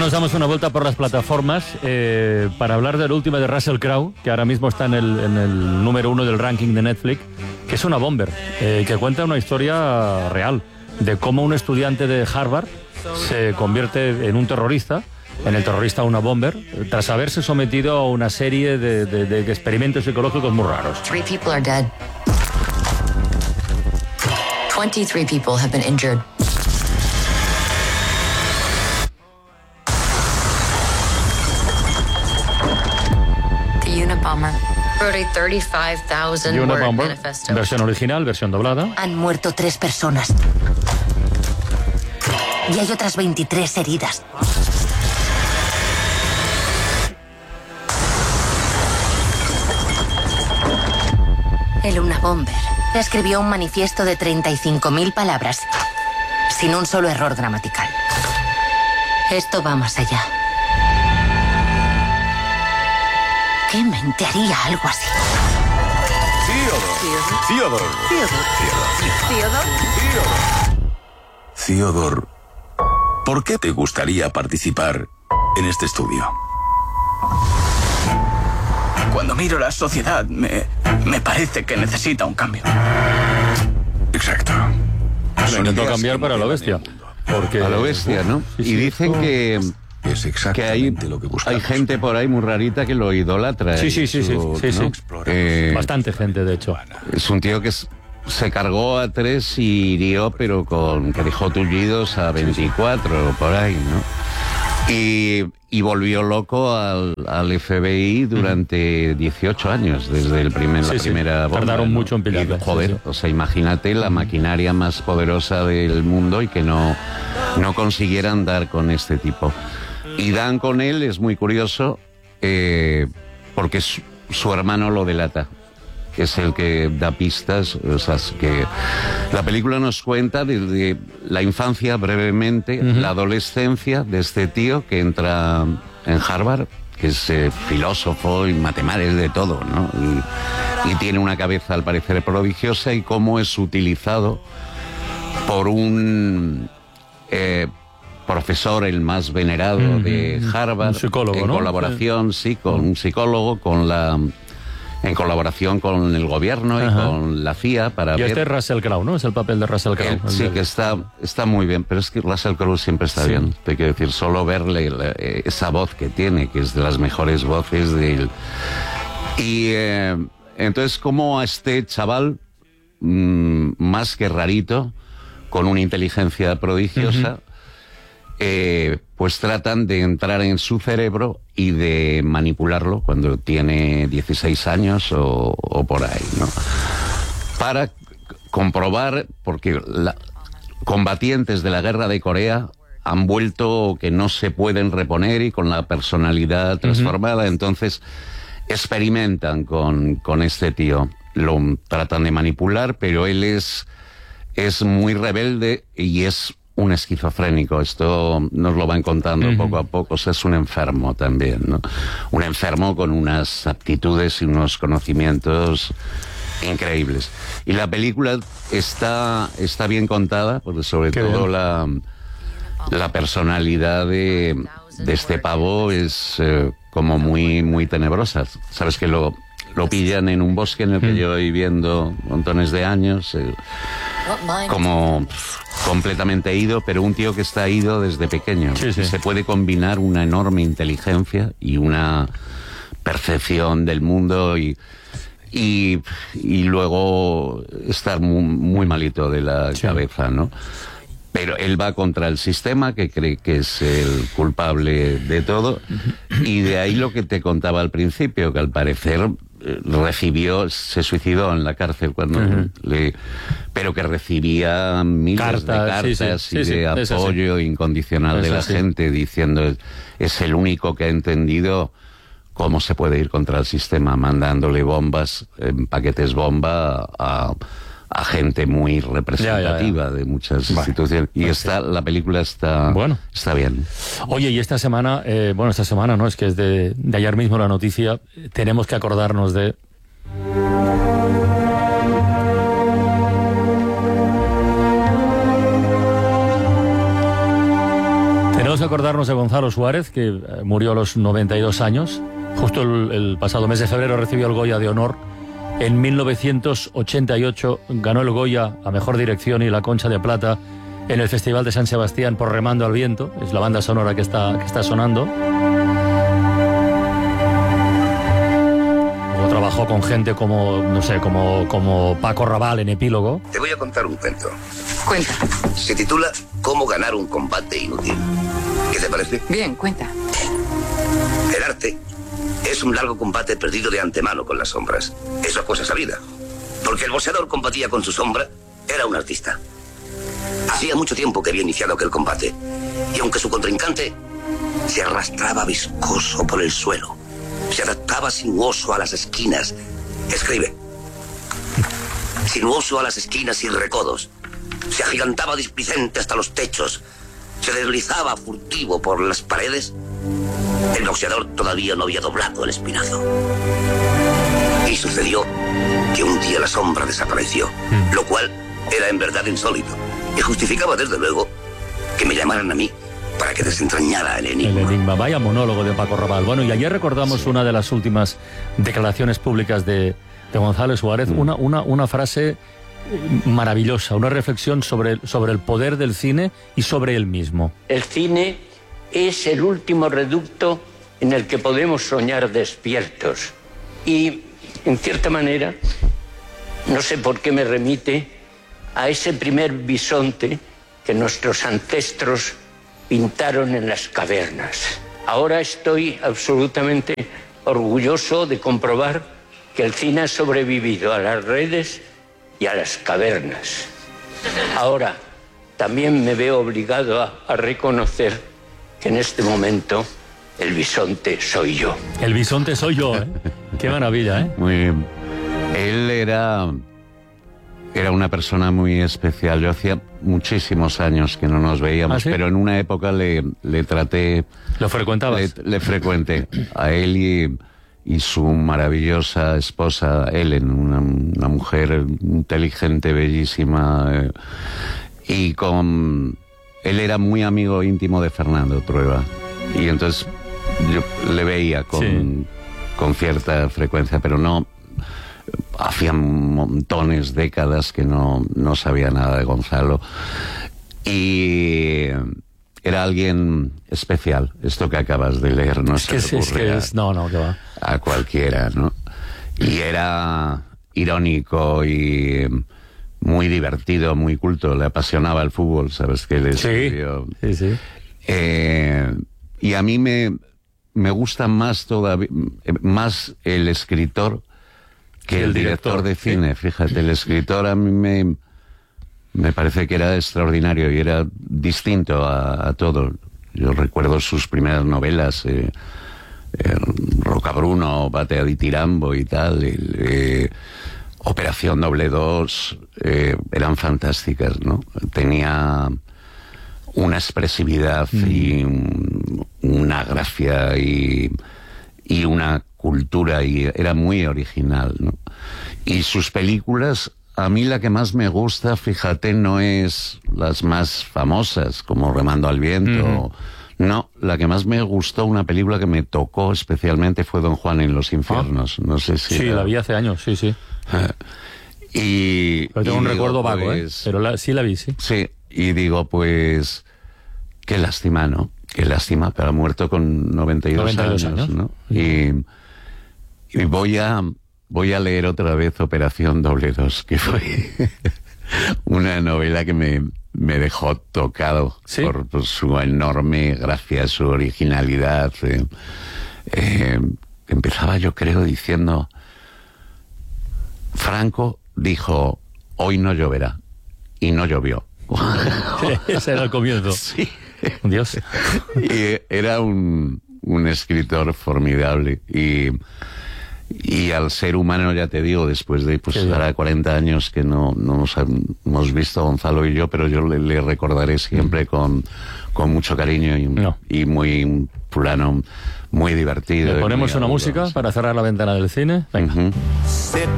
nos damos una vuelta por las plataformas para hablar de la última de Russell Crowe, que ahora mismo está en el número 1 del ranking de Netflix, que es una bomber, que cuenta una historia real de cómo un estudiante de Harvard se convierte en un terrorista, en el terrorista una bomber, tras haberse sometido a una serie de experimentos psicológicos muy raros. 3 people are dead. 23 people have been injured. Unabomber wrote a 35,000-word manifesto. Versión original, versión doblada. Han muerto 3 personas. Y hay otras 23 heridas. El Unabomber escribió un manifiesto de 35.000 palabras, sin un solo error gramatical. Esto va más allá. ¿Qué mente haría algo así? Theodore, ¿por qué te gustaría participar en este estudio? Cuando miro la sociedad, me parece que necesita un cambio. Exacto. Se intentó cambiar para la bestia. Porque, a la bestia, ¿no? Sí, y dicen que es exactamente lo que buscamos. Hay gente por ahí muy rarita que lo idolatra. Sí. ¿no? Bastante gente, de hecho. Es un tío que se cargó a 3 y hirió, pero que dejó tullidos a 24 por ahí, ¿no? Y volvió loco al FBI durante 18 años, desde la primera bomba. Tardaron ¿no? mucho en pillarle. Joder, o sea, imagínate la maquinaria más poderosa del mundo y que no consiguieran dar con este tipo. Y dan con él, es muy curioso, porque su hermano lo delata, que es el que da pistas. O sea, que la película nos cuenta desde la infancia brevemente, la adolescencia de este tío que entra en Harvard, que es filósofo y matemático, de todo, ¿no? Y tiene una cabeza al parecer prodigiosa, y cómo es utilizado por un profesor, el más venerado de Harvard, un psicólogo, en ¿no? colaboración, con un psicólogo, en colaboración con el gobierno y con la CIA para y ver... este es Russell Crowe, ¿no? Es el papel de Russell Crowe. Sí, que está muy bien, pero es que Russell Crowe siempre está bien. Te quiero decir, solo verle esa voz que tiene, que es de las mejores voces de él. Y entonces, como a este chaval, más que rarito, con una inteligencia prodigiosa, pues tratan de entrar en su cerebro y de manipularlo cuando tiene 16 años o por ahí, ¿no? Para comprobar, porque combatientes de la guerra de Corea han vuelto que no se pueden reponer y con la personalidad transformada, entonces experimentan con este tío. Lo tratan de manipular, pero él es muy rebelde y es un esquizofrénico. Esto nos lo van contando poco a poco. O sea, es un enfermo también, ¿no? Un enfermo con unas aptitudes y unos conocimientos increíbles. Y la película está bien contada, porque sobre todo la personalidad de este pavo es como muy tenebrosa. Sabes que lo pillan en un bosque en el que lleva viviendo montones de años, como completamente ido, pero un tío que está ido desde pequeño. Se puede combinar una enorme inteligencia y una percepción del mundo y luego estar muy malito de la cabeza, ¿no? Pero él va contra el sistema, que cree que es el culpable de todo, y de ahí lo que te contaba al principio, que al parecer se suicidó en la cárcel pero que recibía miles de cartas y de apoyo incondicional de la gente, diciendo es el único que ha entendido cómo se puede ir contra el sistema, mandándole bombas, paquetes bomba a gente muy representativa de muchas instituciones. Y la película está bien. Oye, y esta semana no, es que es de ayer mismo la noticia, tenemos que acordarnos de... Tenemos que acordarnos de Gonzalo Suárez, que murió a los 92 años. Justo el pasado mes de febrero recibió el Goya de Honor. En 1988 ganó el Goya a Mejor Dirección y la Concha de Plata en el Festival de San Sebastián por Remando al Viento. Es la banda sonora que está sonando. Luego trabajó con gente como, no sé, como Paco Rabanne en Epílogo. Te voy a contar un cuento. Cuenta. Se titula Cómo ganar un combate inútil. ¿Qué te parece? Bien, cuenta. El arte es un largo combate perdido de antemano con las sombras. Eso es cosa sabida. Porque el boxeador combatía con su sombra, era un artista. Hacía mucho tiempo que había iniciado aquel combate. Y aunque su contrincante se arrastraba viscoso por el suelo, se adaptaba sinuoso a las esquinas. Escribe. Sinuoso a las esquinas y recodos. Se agigantaba displicente hasta los techos. Se deslizaba furtivo por las paredes. El boxeador todavía no había doblado el espinazo. Y sucedió que un día la sombra desapareció, lo cual era en verdad insólito. Y justificaba desde luego que me llamaran a mí para que desentrañara el enigma. El enigma, vaya monólogo de Paco Rabanne. Bueno, y ayer recordamos una de las últimas declaraciones públicas de Gonzalo Suárez, una frase maravillosa, una reflexión sobre el poder del cine y sobre él mismo. El cine es el último reducto en el que podemos soñar despiertos. Y, en cierta manera, no sé por qué me remite a ese primer bisonte que nuestros ancestros pintaron en las cavernas. Ahora estoy absolutamente orgulloso de comprobar que el cine ha sobrevivido a las redes y a las cavernas. Ahora, también me veo obligado a reconocer que en este momento el bisonte soy yo. El bisonte soy yo, ¿eh? Qué maravilla, ¿eh? Muy bien. Él era una persona muy especial. Yo hacía muchísimos años que no nos veíamos, ¿Ah, sí? pero en una época le traté... ¿Lo frecuentabas? Le frecuenté a él y su maravillosa esposa, Ellen, una mujer inteligente, bellísima, y él era muy amigo íntimo de Fernando Trueba, y entonces yo le veía con cierta frecuencia, pero no, hacía montones, décadas que no sabía nada de Gonzalo, y era alguien especial. Esto que acabas de leer no se le ocurre que va a cualquiera, ¿no? Y era irónico y muy divertido, muy culto. Le apasionaba el fútbol, ¿sabes? Que él estudió. Sí. Y a mí me gusta más todavía, más el escritor que el director de cine. Fíjate, el escritor a mí me parece que era extraordinario y era distinto a todo. Yo recuerdo sus primeras novelas, Rocabruno, Batea di Tirambo y tal, Operación Doble 2, eran fantásticas, ¿no? Tenía una expresividad y una gracia y una cultura, y era muy original, ¿no? Y sus películas, a mí la que más me gusta, fíjate, no es las más famosas, como Remando al Viento. No, la que más me gustó, una película que me tocó especialmente, fue Don Juan en los infiernos. No sé si... Sí, la vi hace años, sí. Pero tengo un recuerdo vago, pero sí la vi, sí. Sí, y digo, pues, qué lástima, ¿no? Qué lástima, pero ha muerto con 92 años, ¿no? Y voy a leer otra vez Operación Doble 2, que fue una novela que me dejó tocado, ¿sí? por su enorme gracia, su originalidad. Empezaba, yo creo, diciendo... Franco dijo, hoy no lloverá, y no llovió. Ese era el comienzo. Sí. Dios. Y era un escritor formidable, y al ser humano, ya te digo, después de ahora 40 años que no nos hemos visto, Gonzalo y yo, pero yo le recordaré siempre con mucho cariño y muy un fulano muy divertido. ¿Le ponemos una música para cerrar la ventana del cine? Venga.